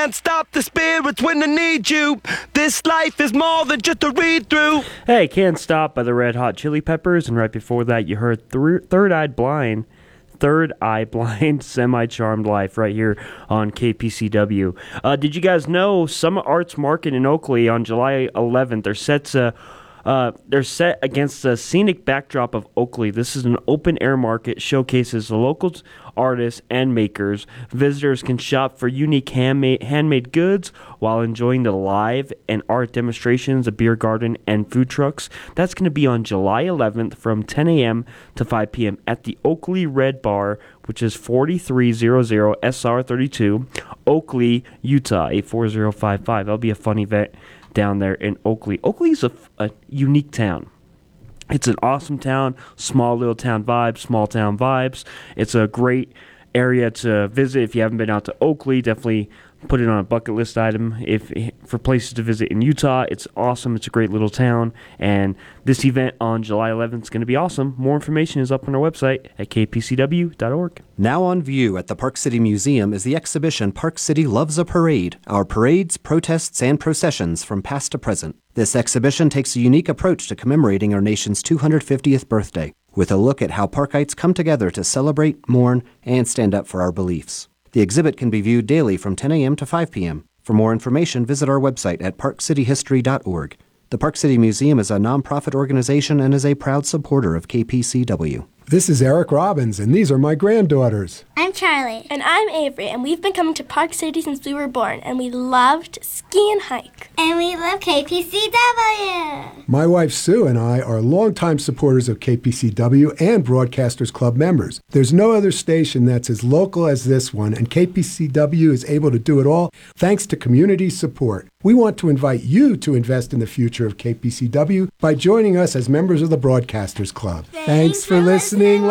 can't stop the spirits when they need you. This life is more than just a read-through. Hey, Can't Stop by the Red Hot Chili Peppers, and right before that you heard Third Eye Blind, Semi-Charmed Life right here on KPCW. Did you guys know Summit Arts Market in Oakley on July 11th? They're set against the scenic backdrop of Oakley. This is an open-air market, showcases the local artists and makers. Visitors can shop for unique handmade goods while enjoying the live and art demonstrations, a beer garden, and food trucks. That's going to be on July 11th from 10 a.m. to 5 p.m. at the Oakley Red Bar, which is 4300 SR 32, Oakley, Utah, 84055. That'll be a fun event down there in Oakley. Oakley's a unique town. It's an awesome town, small little town vibes, small town vibes. It's a great area to visit. If you haven't been out to Oakley, definitely put it on a bucket list item. For places to visit in Utah, it's awesome. It's a great little town, and this event on July 11th is going to be awesome. More information is up on our website at kpcw.org. Now on view at the Park City Museum is the exhibition Park City Loves a Parade, our parades, protests, and processions from past to present. This exhibition takes a unique approach to commemorating our nation's 250th birthday, with a look at how Parkites come together to celebrate, mourn, and stand up for our beliefs. The exhibit can be viewed daily from 10 a.m. to 5 p.m. For more information, visit our website at parkcityhistory.org. The Park City Museum is a nonprofit organization and is a proud supporter of KPCW. This is Eric Robbins, and these are my granddaughters. I'm Charlie. And I'm Avery, and we've been coming to Park City since we were born, and we loved ski and hike. And we love KPCW. My wife Sue and I are longtime supporters of KPCW and Broadcasters Club members. There's no other station that's as local as this one, and KPCW is able to do it all thanks to community support. We want to invite you to invest in the future of KPCW by joining us as members of the Broadcasters Club. Thanks for listening.